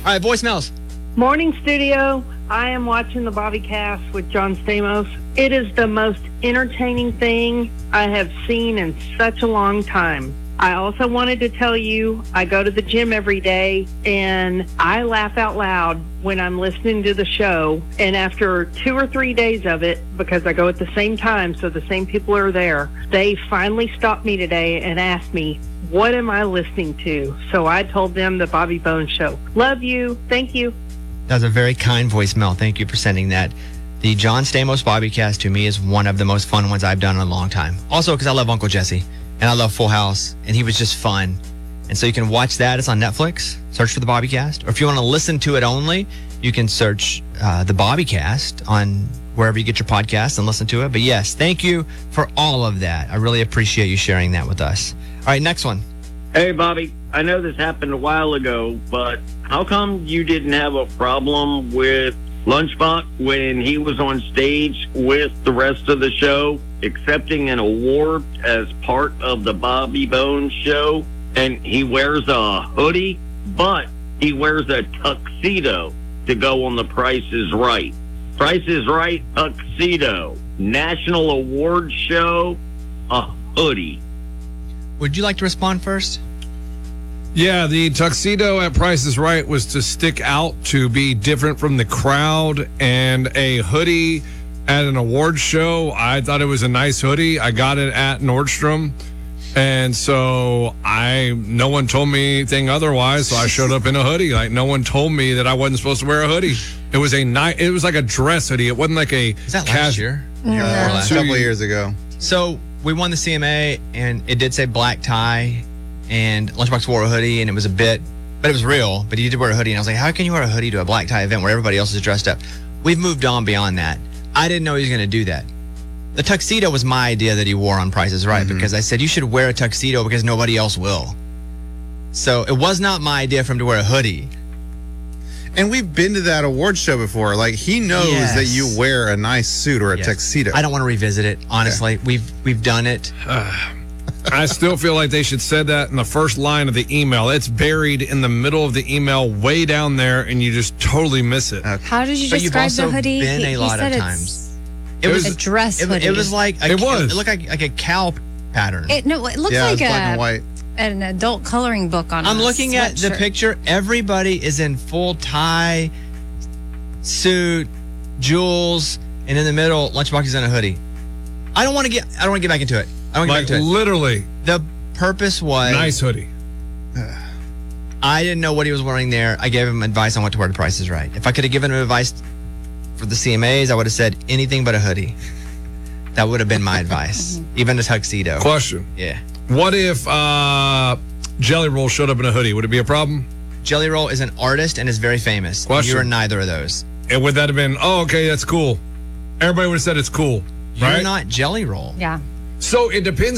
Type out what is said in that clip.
All right, voicemails. Morning, studio. I am watching the Bobby Cast with John Stamos. It is the most entertaining thing I have seen in such a long time. I also wanted to tell you, I go to the gym every day, and I laugh out loud when I'm listening to the show. And after 2 or 3 days of it, because I go at the same time, so the same people are there, they finally stopped me today and asked me, what am I listening to? So I told them the Bobby Bones Show. Love you. Thank you. That was a very kind voicemail. Thank you for sending that. The John Stamos Bobbycast to me is one of the most fun ones I've done in a long time. Also, because I love Uncle Jesse and I love Full House, and he was just fun. And so you can watch that. It's on Netflix. Search for the Bobbycast. Or if you want to listen to it only, you can search the Bobbycast on wherever you get your podcasts and listen to it. But yes, thank you for all of that. I really appreciate you sharing that with us. All right, next one. Hey, Bobby, I know this happened a while ago, but how come you didn't have a problem with Lunchbox when he was on stage with the rest of the show, accepting an award as part of the Bobby Bones Show? And he wears a hoodie, but he wears a tuxedo to go on The Price is Right. Price is Right tuxedo. National Award Show, a hoodie. Would you like to respond first? Yeah, the tuxedo at Price is Right was to stick out, to be different from the crowd, and a hoodie at an award show. I thought it was a nice hoodie. I got it at Nordstrom, and so no one told me anything otherwise, so I showed up in a hoodie. Like, no one told me that I wasn't supposed to wear a hoodie. It was it was like a dress hoodie. It wasn't like a... Is that last year? A couple of years ago. So we won the CMA, and it did say black tie, and Lunchbox wore a hoodie, and it was but it was real, but he did wear a hoodie, and I was like, how can you wear a hoodie to a black tie event where everybody else is dressed up? We've moved on beyond that. I didn't know he was going to do that. The tuxedo was my idea that he wore on Price is Right, because I said, you should wear a tuxedo because nobody else will. So it was not my idea for him to wear a hoodie. And we've been to that award show before. Like, he knows that you wear a nice suit or a tuxedo. I don't want to revisit it, honestly. Yeah. We've done it. I still feel like they should said that in the first line of the email. It's buried in the middle of the email, way down there, and you just totally miss it. How did you describe the hoodie? Been a lot of times. It was a dress hoodie. It was like it looked like a cow pattern. It looks like black and white. An adult coloring book on. I'm looking at the picture. Everybody is in full tie, suit, jewels, and in the middle, Lunchbox is in a hoodie. I don't want to get back into it. I don't want to get back into it. Literally, the purpose was nice hoodie. I didn't know what he was wearing there. I gave him advice on what to wear to Price is Right. If I could have given him advice for the CMAs, I would have said anything but a hoodie. That would have been my advice. Even a tuxedo. Question. Yeah. What if Jelly Roll showed up in a hoodie? Would it be a problem? Jelly Roll is an artist and is very famous. Question. You are neither of those. And would that have been, okay, that's cool. Everybody would have said it's cool, right? You're not Jelly Roll. Yeah. So it depends